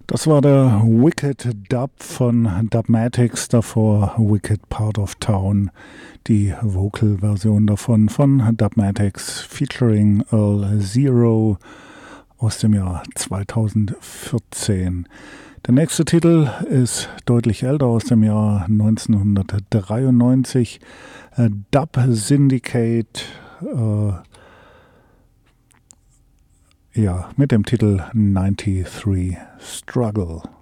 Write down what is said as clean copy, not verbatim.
Das war der Wicked Dub von Dubmatix, davor Wicked Part of Town, die Vocal-Version davon von Dubmatix featuring Earl Zero aus dem Jahr 2014. Der nächste Titel ist deutlich älter, aus dem Jahr 1993, Dub Syndicate, mit dem Titel 93 Struggle.